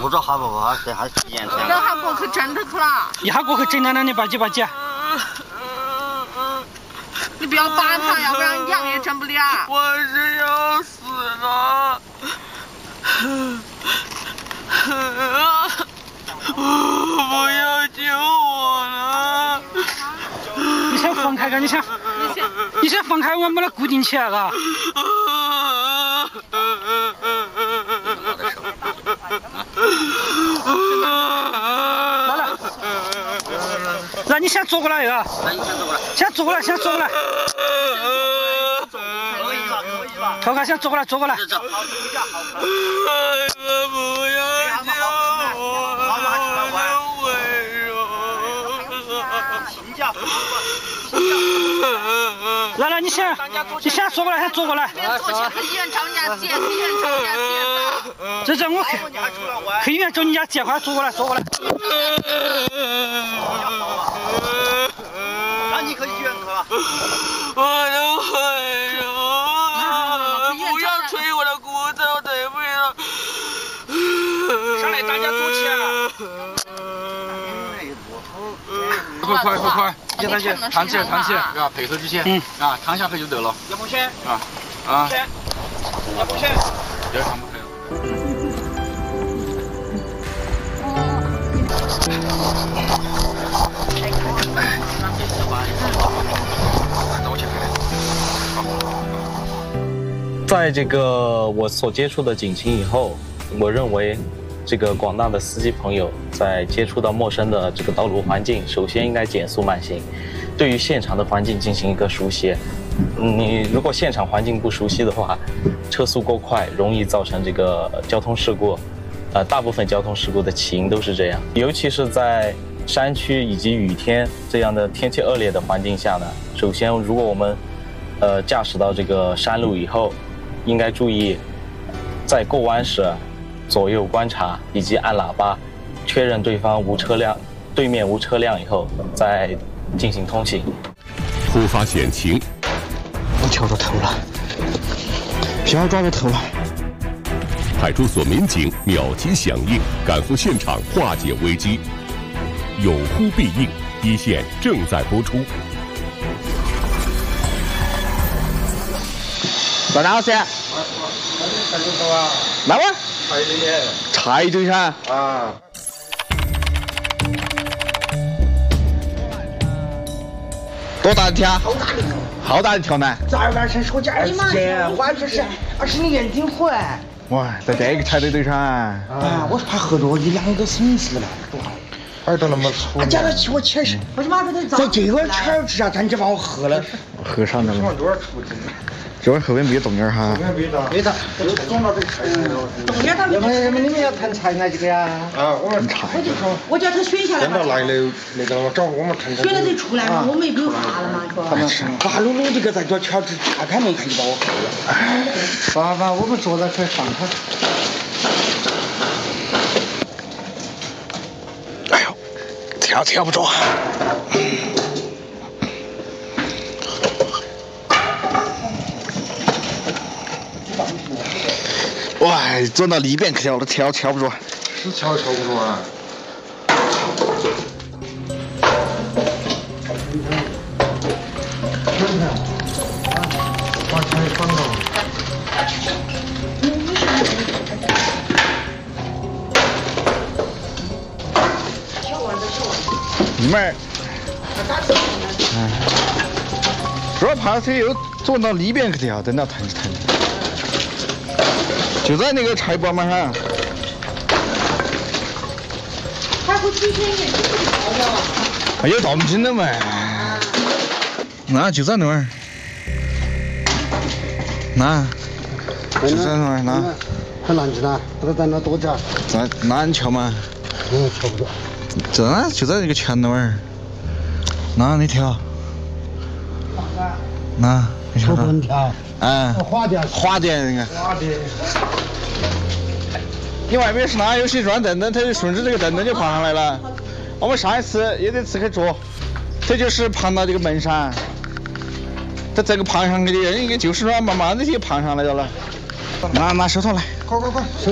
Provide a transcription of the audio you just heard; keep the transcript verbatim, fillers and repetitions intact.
不知哈不哈，这还时间长。 这哈过去真的去了。 一下过去整到那里吧唧吧唧。 你不要扒他，要不然羊也整不了。 我是要死了。不要救我了！ 你先放开个，你先，你先放开我，把它固定起来了。来来，来，你先坐过来啊！先坐过来，先坐过来。头卡先坐过来，坐过来。 不要救我！ 来来，你先，你先坐过来，先坐过来。这这我去，去医院找你家借，快坐过来，坐过来。 那你可以去院去吧。 我都会了，不要捶我的骨头，对不了。 上来，大家坐起啊！ 快快快快！ 接上去， 躺起来，躺起来，啊，配合之前，嗯，啊，躺下去就得了。 要不先， 啊啊， 要不先， 有点躺不开了。 在这个我所接触的警情以后，我认为。这个广大的司机朋友在接触到陌生的这个道路环境，首先应该减速慢行，对于现场的环境进行一个熟悉。你如果现场环境不熟悉的话，车速过快容易造成这个交通事故。呃，大部分交通事故的起因都是这样，尤其是在山区以及雨天这样的天气恶劣的环境下呢。首先，如果我们呃驾驶到这个山路以后，应该注意在过弯时。左右观察以及按喇叭，确认对方无车辆，对面无车辆以后，再进行通行。 突发险情， 我瞧着头了，票抓着头了。 派出所民警秒级响应，赶赴现场化解危机。有呼必应，一线正在播出。 到哪噻？哪位？ 菜里面。 菜堆噻。 啊。 多大的条？好大的。好大的条呢？ 这儿晚上说价二十钱，晚上是二十年顶回。 哇，在这个菜堆堆噻。 啊，我是怕喝着一两个省事了。 耳朵那么粗。 啊，讲到起我确实。我他妈在这在这个圈儿之下，咱就把我喝了。 喝上了。 多少出去？ 这会儿后面别动点哈。 后面别动。 别动。 总到这菜上了。 动点他们。你们你们要谈菜啊这个呀？ 啊，我们菜。 我就我叫他选下来。 真的来了，那个找我们谈。 选了就出来嘛，我们也没有话了嘛，说。花噜噜这个在这圈儿查看没看就把我喝了。爸爸，我们坐在这放他。 哎呦，跳跳不着。哇，转到里边去跳了，跳跳不着。 是跳跳不着啊。把菜放到。 妹儿。嗯。主要怕他又转到里边去跳，等到腾腾。就在那个菜包嘛上。 他不提前给自己报销啊？ 还有动静了嘛？那就在那儿。那。就在那儿，那。 很难去的，不知道在那多久。 在哪你瞧嘛？ 我瞧不着。 这呢就在那个墙那儿。那你跳。那你瞧。 不能跳。 嗯， 花点， 花点那个。 花点。 你外面是哪有些软凳凳，它就顺着这个凳凳就爬上来了。我们上一次也得自己坐，这就是爬到这个门上。它这个爬上去的人，应该就是软麻麻的就爬上来了。拿拿手套来， 快快快！